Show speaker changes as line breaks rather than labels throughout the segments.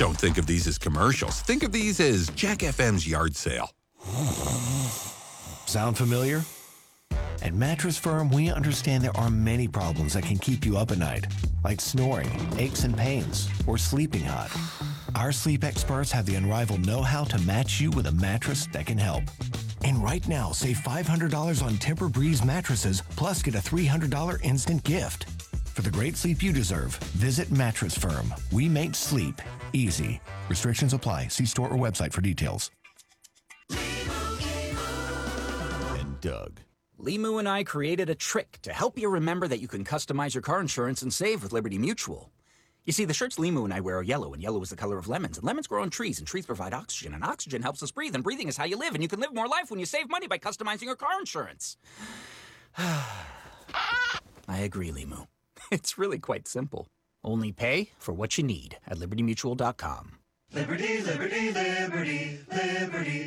Don't think of these as commercials. Think of these as Jack FM's yard sale.
Sound familiar? At Mattress Firm, we understand there are many problems that can keep you up at night, like snoring, aches and pains, or sleeping hot. Our sleep experts have the unrivaled know-how to match you with a mattress that can help. And right now, save $500 on Tempur-Breeze mattresses, plus get a $300 instant gift. For the great sleep you deserve, visit Mattress Firm. We make sleep easy. Restrictions apply. See store or website for details.
And Doug.
Limu and I created a trick to help you remember that you can customize your car insurance and save with Liberty Mutual. You see, the shirts Limu and I wear are yellow, and yellow is the color of lemons, and lemons grow on trees, and trees provide oxygen, and oxygen helps us breathe, and breathing is how you live, and you can live more life when you save money by customizing your car insurance. I agree, Limu. It's really quite simple. Only pay for what you need at LibertyMutual.com.
Liberty, liberty, liberty, liberty.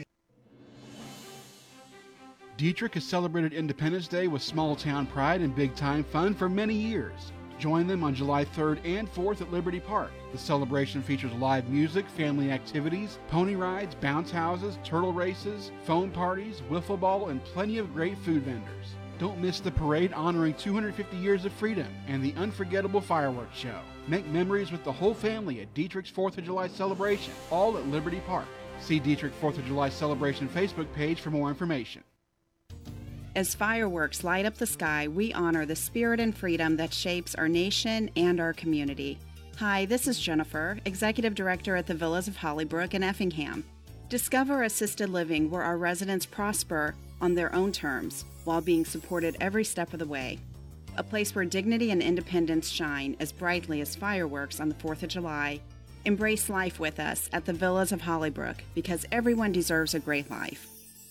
Dietrich has celebrated Independence Day with small-town pride and big-time fun for many years. Join them on July 3rd and 4th at Liberty Park. The celebration features live music, family activities, pony rides, bounce houses, turtle races, foam parties, wiffle ball, and plenty of great food vendors. Don't miss the parade honoring 250 years of freedom and the unforgettable fireworks show. Make memories with the whole family at Dietrich's 4th of July celebration, all at Liberty Park. See Dietrich 4th of July celebration Facebook page for more information.
As fireworks light up the sky, we honor the spirit and freedom that shapes our nation and our community. Hi, this is Jennifer, Executive Director at the Villas of Hollybrook in Effingham. Discover assisted living where our residents prosper on their own terms while being supported every step of the way. A place where dignity and independence shine as brightly as fireworks on the 4th of July. Embrace life with us at the Villas of Hollybrook because everyone deserves a great life.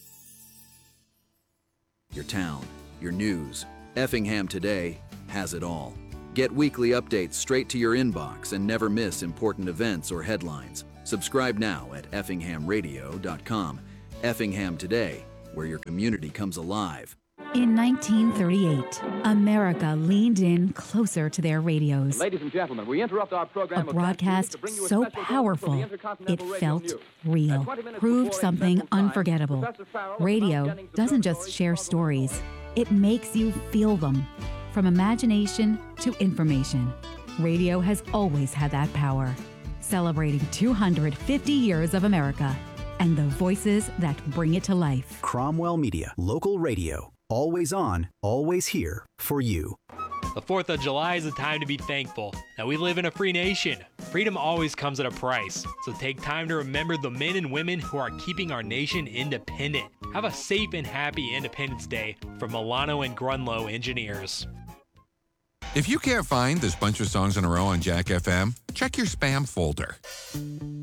Your town, your news. Effingham Today has it all. Get weekly updates straight to your inbox and never miss important events or headlines. Subscribe now at effinghamradio.com. Effingham Today, where your community comes alive.
In 1938, America leaned in closer to their radios.
Ladies and gentlemen, we interrupt our program.
A broadcast so powerful, it felt real, proved something unforgettable. Radio doesn't just share stories, it makes you feel them. From imagination to information, radio has always had that power. Celebrating 250 years of America and the voices that bring it to life.
Cromwell Media, local radio. Always on, always here for you.
The 4th of July is a time to be thankful that we live in a free nation. Freedom always comes at a price, so take time to remember the men and women who are keeping our nation independent. Have a safe and happy Independence Day from Milano and Grunlow Engineers.
If you can't find this bunch of songs in a row on Jack FM, check your spam folder.